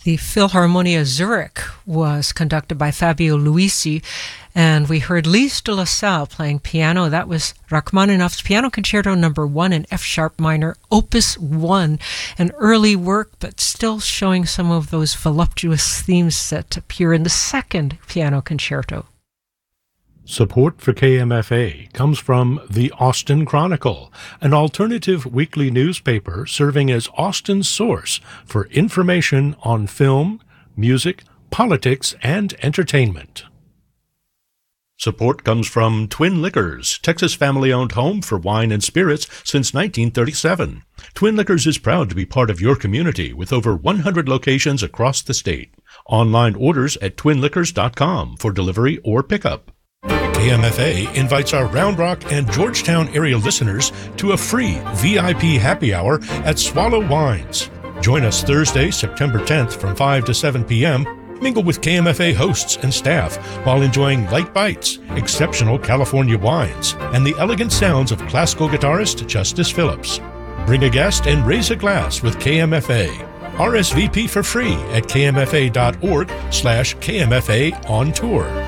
The Philharmonia Zurich was conducted by Fabio Luisi, and we heard Lise de la Salle playing piano. That was Rachmaninoff's Piano Concerto No. 1 in F-sharp minor, Opus 1, an early work, but still showing some of those voluptuous themes that appear in the second piano concerto. Support for KMFA comes from the Austin Chronicle, an alternative weekly newspaper serving as Austin's source for information on film, music, politics, and entertainment. Support comes from Twin Liquors, Texas family-owned home for wine and spirits since 1937. Twin Liquors is proud to be part of your community with over 100 locations across the state. Online orders at twinliquors.com for delivery or pickup. KMFA invites our Round Rock and Georgetown area listeners to a free VIP happy hour at Swallow Wines. Join us Thursday, September 10th from 5 to 7 p.m. Mingle with KMFA hosts and staff while enjoying light bites, exceptional California wines, and the elegant sounds of classical guitarist Justice Phillips. Bring a guest and raise a glass with KMFA. RSVP for free at kmfa.org/KMFA on tour.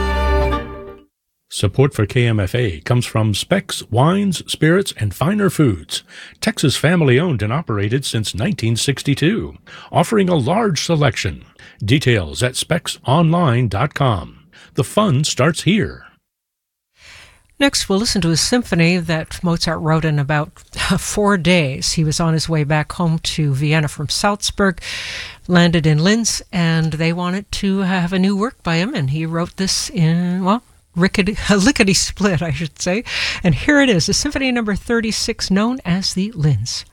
Support for KMFA comes from Specs Wines, Spirits, and Finer Foods, Texas family-owned and operated since 1962, offering a large selection. Details at specsonline.com. The fun starts here. Next, we'll listen to a symphony that Mozart wrote in about 4 days. He was on his way back home to Vienna from Salzburg, landed in Linz, and they wanted to have a new work by him, and he wrote this in, lickety split, I should say. And here it is, the Symphony No. 36, known as the Linz.